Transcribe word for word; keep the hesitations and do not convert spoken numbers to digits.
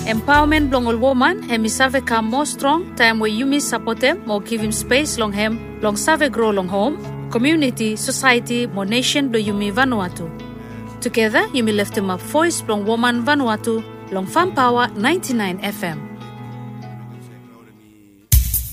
Empowerment blong all woman, hemi save come more strong, time where you miss support them, more give him space long hem, long save grow long home, community, society, more nation do you me Vanuatu. Together, you me lift him up voice blong woman Vanuatu, long Farm Power ninety-nine F M.